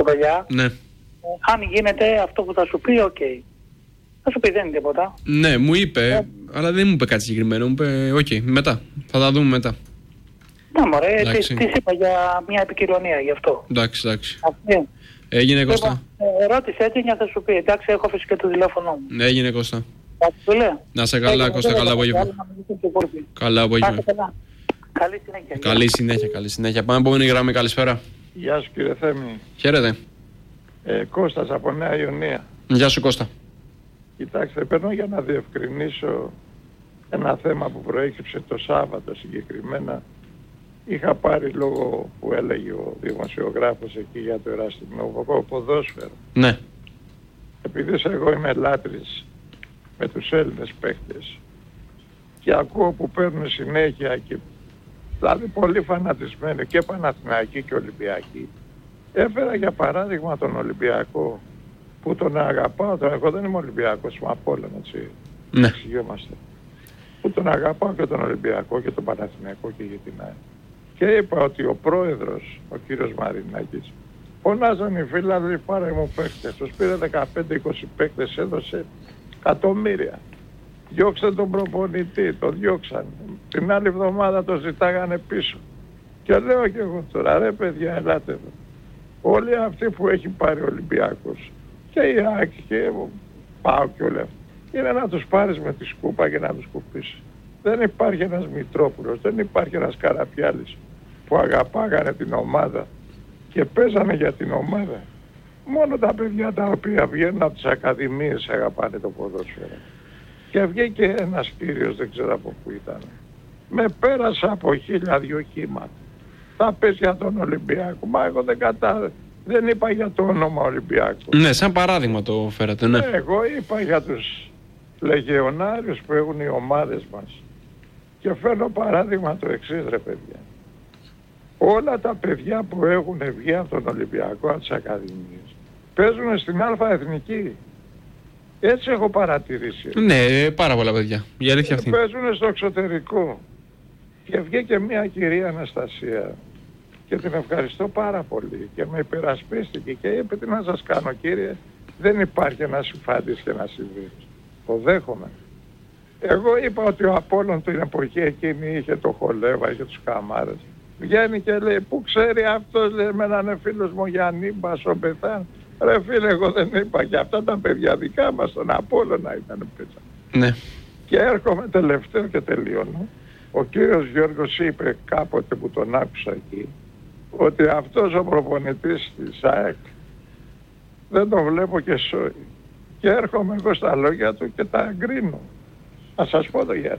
κοπελιά. Ναι. Αν γίνεται αυτό που θα σου πει, οκ. Θα σου πει δεν είναι τίποτα. Ναι, μου είπε, αλλά δεν μου είπε κάτι συγκεκριμένο. Μου είπε, οκ, μετά. Θα τα δούμε μετά. Ναι, μωρέ, τι είπα για μια επικοινωνία γι' αυτό. Εντάξει. Αυτή. Έγινε Κώστα. Ρώτησε έτσι για θα σου πει. Εντάξει, έχω αφήσει και το τηλέφωνο μου. Έγινε Κώστα. Να σε καλά, Κώστα, καλά απόγευμα. Καλά απόγευμα. Καλή συνέχεια. Καλή συνέχεια. Πάμε επόμενη γραμμή, καλησπέρα. Γεια σου κύριε Θέμη. Χαίρετε. Κώστας από Νέα Ιωνία. Γεια σου Κώστα. Κοιτάξτε, παίρνω για να διευκρινίσω ένα θέμα που προέκυψε το Σάββατο συγκεκριμένα. Είχα πάρει λόγο που έλεγε ο δημοσιογράφος εκεί για το εραστεχνικό ποδόσφαιρο. Ναι. Επειδή εγώ είμαι λάτρης με τους Έλληνες παίκτες και ακούω που παίρνουν συνέχεια και δηλαδή πολύ φανατισμένοι και Παναθηναϊκοί και Ολυμπιακοί. Έφερα για παράδειγμα τον Ολυμπιακό που τον αγαπάω, εγώ δεν είμαι Ολυμπιακός, είμαι από όλα, έτσι, ναι. Εξηγούμαστε. Που τον αγαπάω και τον Ολυμπιακό και τον Παναθηναϊκό και για την άλλη. Και είπα ότι ο πρόεδρος, ο κύριος Μαρινάκης, φωνάζαν οι φίλοι, πάρε μου παίκτες, τους πήρε 15-20 παίκτες, έδωσε εκατομμύρια. Διώξτε τον προπονητή, τον διώξαν. Την άλλη εβδομάδα το ζητάγανε πίσω. Και λέω και εγώ τώρα, ρε παιδιά, ελάτε εδώ. Όλοι αυτοί που έχει πάρει ο Ολυμπιακός και η ΑΕΚ και πάω και όλα αυτά, είναι να τους πάρεις με τη σκούπα και να τους κουπίσεις. Δεν υπάρχει ένας Μητρόπουλος, δεν υπάρχει ένας Καραπιάλης που αγαπάγανε την ομάδα και παίζανε για την ομάδα. Μόνο τα παιδιά τα οποία βγαίνουν από τις ακαδημίες αγαπάνε το ποδόσφαιρο. Και βγήκε ένας κύριος, δεν ξέρω από πού ήταν. Με πέρασα από 1000 κύματα. Θα πες για τον Ολυμπιακό. Μα εγώ δεν είπα για το όνομα Ολυμπιακό. Ναι, σαν παράδειγμα το φέρατε, ναι. Εγώ είπα για τους λεγεωνάριους που έχουν οι ομάδες μας. Και φέρνω παράδειγμα το εξής, ρε παιδιά. Όλα τα παιδιά που έχουν βγει από τον Ολυμπιακό, από τις ακαδημίες, παίζουν στην Α' Εθνική. Έτσι έχω παρατηρήσει. Ναι, πάρα πολλά παιδιά. Η αλήθεια αυτή. Παίζουν στο εξωτερικό. Και βγήκε μια κυρία Αναστασία και την ευχαριστώ πάρα πολύ και με υπερασπίστηκε και είπε τι να σας κάνω κύριε, δεν υπάρχει ένα συμφάντης και ένα συμβείς. Το δέχομαι. Εγώ είπα ότι ο Απόλλων την εποχή εκείνη είχε το Χολέβα, είχε τους Καμάρες. Βγαίνει και λέει, πού ξέρει αυτός, λέει, με έναν φίλος μου Γιάννη Μπασο Πεθάν. Ρε φίλε, εγώ δεν είπα και αυτά τα παιδιά δικά μας, τον Απόλλωνα ήταν πέτσα. Ναι. Και έρχομαι τελευταίο και τελειώνω. Ο κύριος Γιώργος είπε κάποτε που τον άκουσα εκεί, ότι αυτός ο προπονητής της ΑΕΚ δεν τον βλέπω και σόι. Και έρχομαι εγώ στα λόγια του και τα εγκρίνω. Να σας πω το γιατί.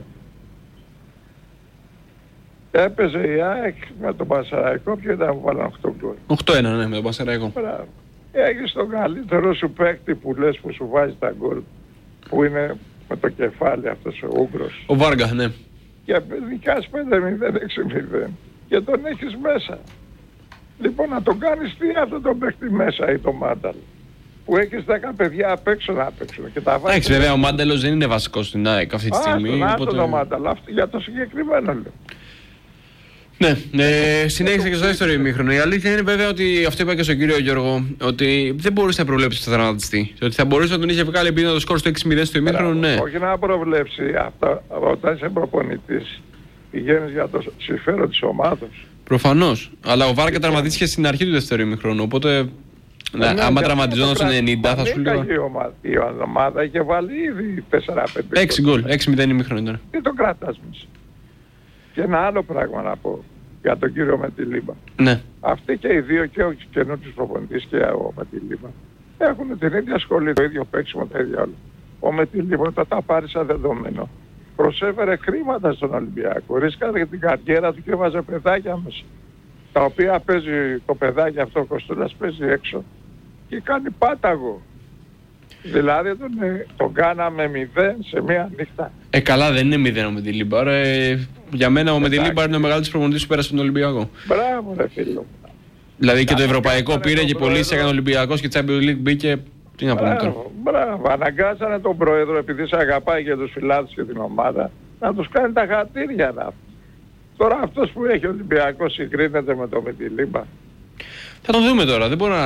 Έπαιζε η ΑΕΚ με τον Πασαραϊκό, ποιο ήταν που βάλαν 8 γκολ. 8-1, ναι, με τον Πασαραϊκό. Μπράβο. Έχεις τον καλύτερο σου παίκτη που λες που σου βάζει τα γκολ, που είναι με το κεφάλι αυτός ο Ούγκρος. Ο Βάργα, ναι. Και δικάς 5-0, 6-0 και τον έχεις μέσα. Λοιπόν, να τον κάνεις τι αυτό τον παίκτη μέσα ή το Μάνταλ, που έχεις 10 παιδιά απ' έξω να παίξουν και τα βάζεις. Εντάξει, βέβαια ο Μάνταλος δεν είναι βασικός στην ΑΕΚ αυτή τη στιγμή. Άστον το Μάνταλ, για το συγκεκριμένο λέω. Ναι, συνέχισε και στο δεύτερο ημίχρονο. Η αλήθεια είναι βέβαια ότι αυτό είπα και στον κύριο Γιώργο, ότι δεν μπορούσε να προβλέψει το τραυματιστή. Ότι θα μπορούσε να τον είχε βγάλει επειδή να το σκόρ στο 6-0 στο ημίχρονο, ναι. Όχι να προβλέψει αυτό, όταν είσαι προπονητής, πηγαίνεις για το συμφέρον της ομάδας. Προφανώς. Αλλά ο Βάρκα τραυματίστηκε στην αρχή του δεύτερου ημίχρονου. Οπότε, άμα τραυματιζόταν στο 90, θα σου λέω. Η ομάδα είχε βάλει ήδη 4-5. 6 γκολ, 6-0 ημίχρονο ήταν. Τι το κράτας μέσα. Και ένα άλλο πράγμα να πω για τον κύριο Μετιλίμπα. Ναι. Αυτοί και οι δύο, και ο καινούργιος προπονητής και ο Μετιλίμπα, έχουν την ίδια σχολή, το ίδιο παίξιμο, τα ίδια όλα. Ο Μετιλίμπα τα πάρει σαν δεδομένο. Προσέφερε χρήματα στον Ολυμπιακό. Ρίσκαρε την καριέρα του και έβαζε παιδάκια μέσα. Τα οποία παίζει το παιδάκι αυτό, ο Κοστούλας παίζει έξω και κάνει πάταγο. Δηλαδή τον κάναμε 0 σε μία νύχτα. Καλά, δεν είναι 0 ο Μετιλίμπα. Για μένα ο Μετιλίμπα είναι ο μεγαλύτερος προπονητής που πέρασε τον Ολυμπιακό. Μπράβο, ρε φίλο. Δηλαδή και το ευρωπαϊκό πήρε και πολύ έκανε ο Ολυμπιακός και Champions League μπήκε. Τι να πούμε τώρα. Μπράβο, αναγκάσανε τον πρόεδρο, επειδή σε αγαπάει και τους φιλάθλους και την ομάδα, να τους κάνει τα χατήρια. Τώρα αυτός που έχει ο Ολυμπιακός συγκρίνεται με το Μετιλίμπα. Θα τον δούμε τώρα. Δεν μπορώ να